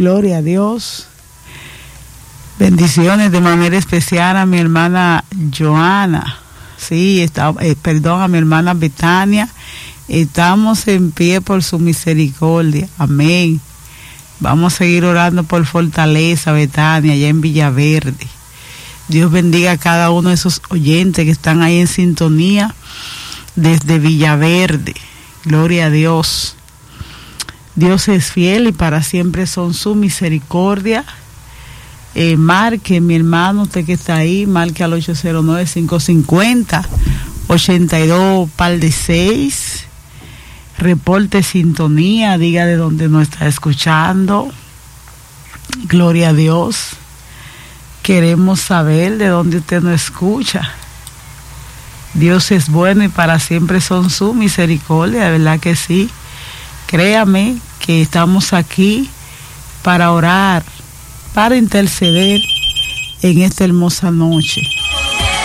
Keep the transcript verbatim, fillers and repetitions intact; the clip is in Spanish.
Gloria a Dios. Bendiciones de manera especial a mi hermana Joana. Sí, está, eh, perdón, a mi hermana Betania. Estamos en pie por su misericordia. Amén. Vamos a seguir orando por fortaleza, Betania, allá en Villaverde. Dios bendiga a cada uno de esos oyentes que están ahí en sintonía desde Villaverde. Gloria a Dios. Dios es fiel y para siempre son su misericordia. Eh, marque, mi hermano, usted que está ahí, marque al ocho cero nueve, cinco cinco cero, ocho dos par de seis. Reporte sintonía, diga de dónde nos está escuchando. Gloria a Dios. Queremos saber de dónde usted nos escucha. Dios es bueno y para siempre son su misericordia, de verdad que sí. Créame que estamos aquí para orar, para interceder en esta hermosa noche.